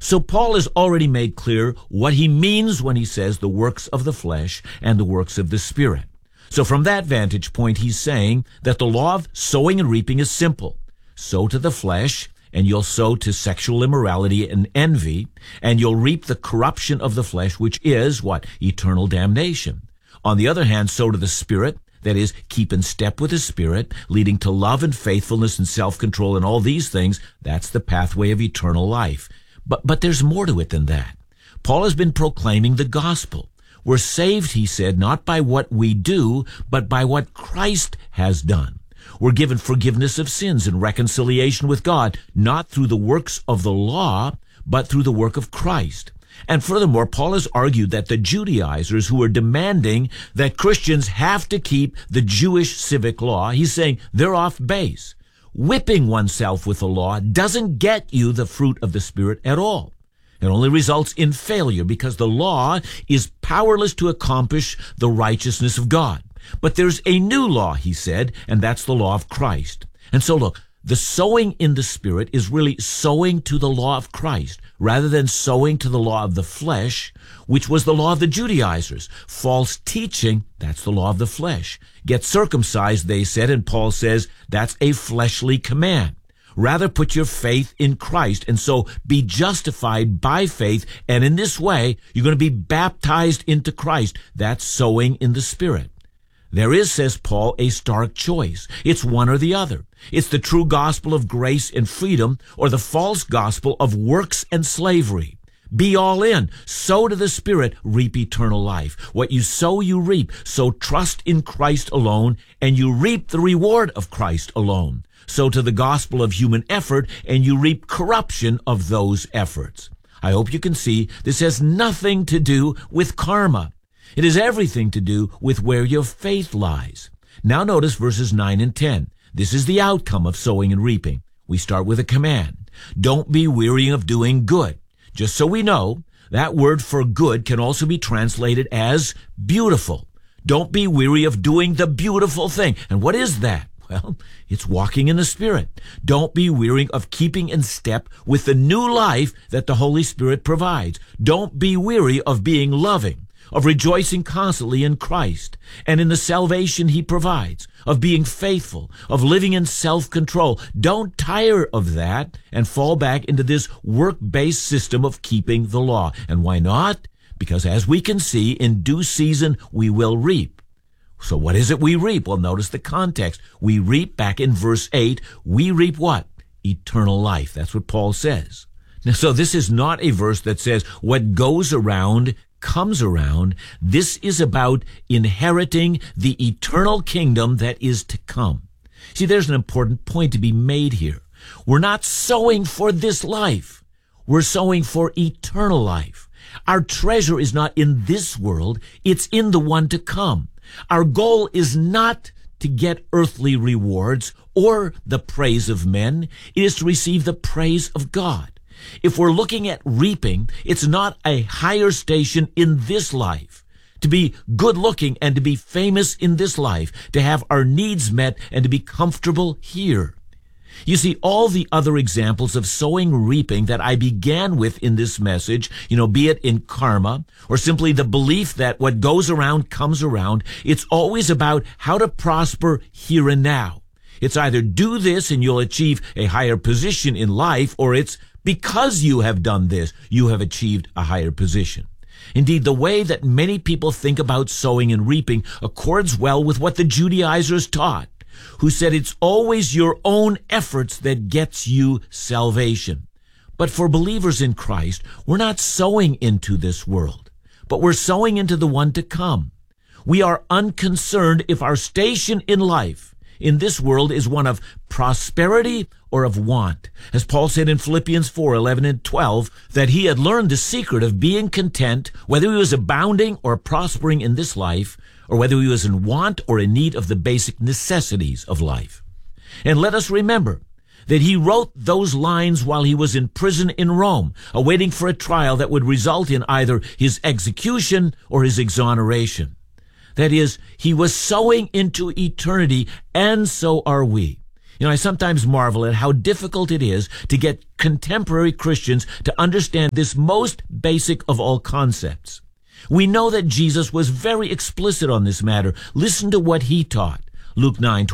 So Paul has already made clear what he means when he says the works of the flesh and the works of the Spirit. So from that vantage point, he's saying that the law of sowing and reaping is simple. Sow to the flesh, and you'll sow to sexual immorality and envy, and you'll reap the corruption of the flesh, which is what? Eternal damnation. On the other hand, sow to the Spirit, that is, keep in step with the Spirit, leading to love and faithfulness and self-control and all these things. That's the pathway of eternal life. But there's more to it than that. Paul has been proclaiming the gospel. We're saved, he said, not by what we do, but by what Christ has done. We're given forgiveness of sins and reconciliation with God, not through the works of the law, but through the work of Christ. And furthermore, Paul has argued that the Judaizers who are demanding that Christians have to keep the Jewish civic law, he's saying they're off base. Whipping oneself with the law doesn't get you the fruit of the Spirit at all. It only results in failure because the law is powerless to accomplish the righteousness of God. But there's a new law, he said, and that's the law of Christ. And so look, the sowing in the Spirit is really sowing to the law of Christ rather than sowing to the law of the flesh, which was the law of the Judaizers. False teaching, that's the law of the flesh. Get circumcised, they said, and Paul says that's a fleshly command. Rather put your faith in Christ, and so be justified by faith, and in this way, you're going to be baptized into Christ. That's sowing in the Spirit. There is, says Paul, a stark choice. It's one or the other. It's the true gospel of grace and freedom, or the false gospel of works and slavery. Be all in. Sow to the Spirit, reap eternal life. What you sow, you reap. So trust in Christ alone, and you reap the reward of Christ alone. Sow to the gospel of human effort, and you reap corruption of those efforts. I hope you can see this has nothing to do with karma. It has everything to do with where your faith lies. Now notice verses 9 and 10. This is the outcome of sowing and reaping. We start with a command. Don't be weary of doing good. Just so we know, that word for good can also be translated as beautiful. Don't be weary of doing the beautiful thing. And what is that? Well, it's walking in the Spirit. Don't be weary of keeping in step with the new life that the Holy Spirit provides. Don't be weary of being loving, of rejoicing constantly in Christ and in the salvation He provides, of being faithful, of living in self-control. Don't tire of that and fall back into this work-based system of keeping the law. And why not? Because as we can see, in due season we will reap. So what is it we reap? Well, notice the context. We reap, back in verse 8, we reap what? Eternal life. That's what Paul says. Now, so this is not a verse that says what goes around comes around. This is about inheriting the eternal kingdom that is to come. See, there's an important point to be made here. We're not sowing for this life. We're sowing for eternal life. Our treasure is not in this world. It's in the one to come. Our goal is not to get earthly rewards or the praise of men. It is to receive the praise of God. If we're looking at reaping, it's not a higher station in this life. To be good looking and to be famous in this life, to have our needs met and to be comfortable here. You see, all the other examples of sowing, reaping that I began with in this message, be it in karma or simply the belief that what goes around comes around, it's always about how to prosper here and now. It's either do this and you'll achieve a higher position in life, or it's because you have done this, you have achieved a higher position. Indeed, the way that many people think about sowing and reaping accords well with what the Judaizers taught, who said it's always your own efforts that gets you salvation. But for believers in Christ, we're not sowing into this world, but we're sowing into the one to come. We are unconcerned if our station in life in this world is one of prosperity or of want. As Paul said in Philippians 4:11 and 12, that he had learned the secret of being content, whether he was abounding or prospering in this life, or whether he was in want or in need of the basic necessities of life. And let us remember that he wrote those lines while he was in prison in Rome, awaiting for a trial that would result in either his execution or his exoneration. That is, he was sowing into eternity, and so are we. I sometimes marvel at how difficult it is to get contemporary Christians to understand this most basic of all concepts. We know that Jesus was very explicit on this matter. Listen to what he taught. Luke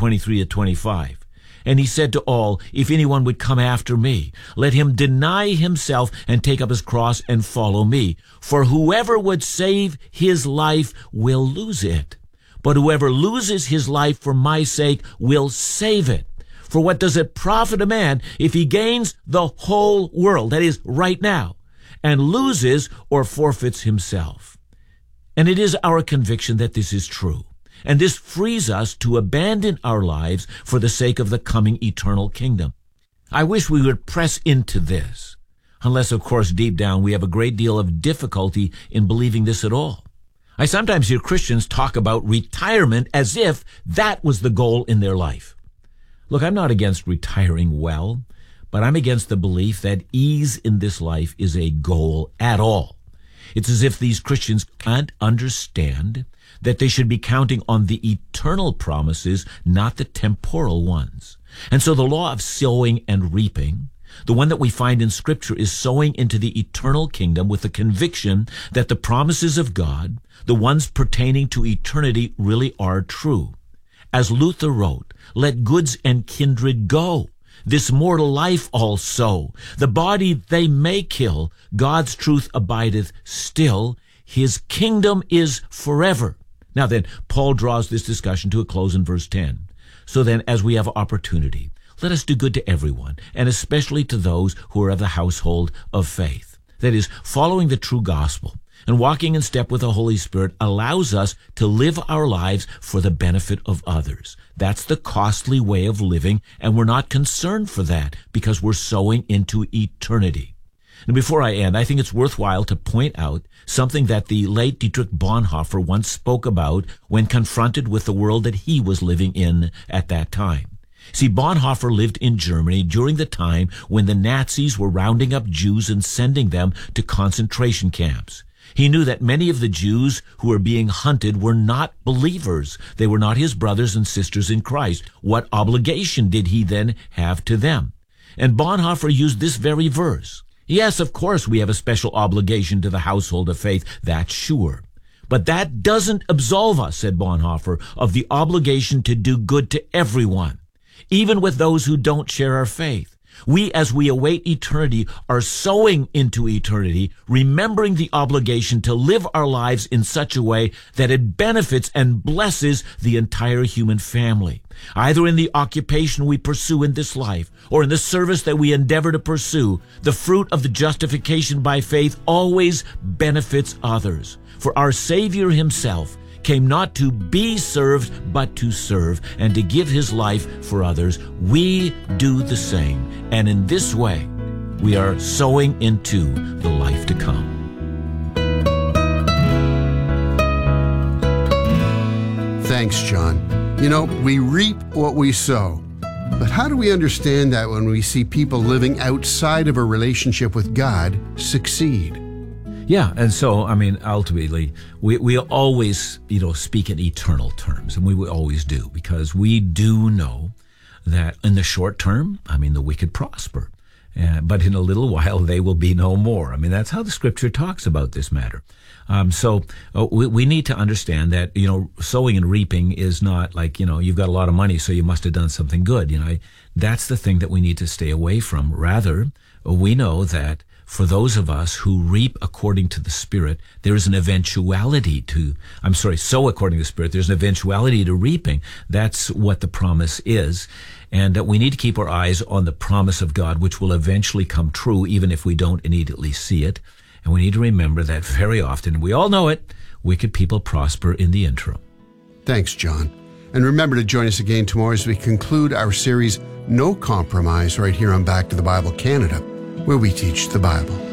9:23-25. And he said to all, if anyone would come after me, let him deny himself and take up his cross and follow me. For whoever would save his life will lose it. But whoever loses his life for my sake will save it. For what does it profit a man if he gains the whole world, that is, right now, and loses or forfeits himself? And it is our conviction that this is true. And this frees us to abandon our lives for the sake of the coming eternal kingdom. I wish we would press into this, unless, of course, deep down we have a great deal of difficulty in believing this at all. I sometimes hear Christians talk about retirement as if that was the goal in their life. Look, I'm not against retiring well, but I'm against the belief that ease in this life is a goal at all. It's as if these Christians can't understand that they should be counting on the eternal promises, not the temporal ones. And so the law of sowing and reaping, the one that we find in Scripture, is sowing into the eternal kingdom with the conviction that the promises of God, the ones pertaining to eternity, really are true. As Luther wrote, let goods and kindred go, this mortal life also. The body they may kill, God's truth abideth still. His kingdom is forever. Now then, Paul draws this discussion to a close in verse 10. So then, as we have opportunity, let us do good to everyone, and especially to those who are of the household of faith. That is, following the true gospel and walking in step with the Holy Spirit allows us to live our lives for the benefit of others. That's the costly way of living, and we're not concerned for that because we're sowing into eternity. And before I end, I think it's worthwhile to point out something that the late Dietrich Bonhoeffer once spoke about when confronted with the world that he was living in at that time. See, Bonhoeffer lived in Germany during the time when the Nazis were rounding up Jews and sending them to concentration camps. He knew that many of the Jews who were being hunted were not believers. They were not his brothers and sisters in Christ. What obligation did he then have to them? And Bonhoeffer used this very verse. Yes, of course, we have a special obligation to the household of faith, that's sure. But that doesn't absolve us, said Bonhoeffer, of the obligation to do good to everyone, even with those who don't share our faith. We, as we await eternity, are sowing into eternity, remembering the obligation to live our lives in such a way that it benefits and blesses the entire human family. Either in the occupation we pursue in this life or in the service that we endeavor to pursue, the fruit of the justification by faith always benefits others. For our Savior himself came not to be served, but to serve, and to give his life for others. We do the same. And in this way, we are sowing into the life to come. Thanks, John. You know, we reap what we sow. But how do we understand that when we see people living outside of a relationship with God succeed? Yeah, and so, ultimately, we always, speak in eternal terms, and we will always do, because we do know that in the short term, the wicked prosper, but in a little while they will be no more. That's how the Scripture talks about this matter. So we need to understand that, sowing and reaping is not like, you've got a lot of money, so you must have done something good. That's the thing that we need to stay away from. Rather, we know that for those of us who reap according to the Spirit, there is an eventuality sow according to the Spirit, there's an eventuality to reaping. That's what the promise is. And that we need to keep our eyes on the promise of God, which will eventually come true, even if we don't immediately see it. And we need to remember that very often, we all know it, wicked people prosper in the interim. Thanks, John. And remember to join us again tomorrow as we conclude our series, No Compromise, right here on Back to the Bible Canada, where we teach the Bible.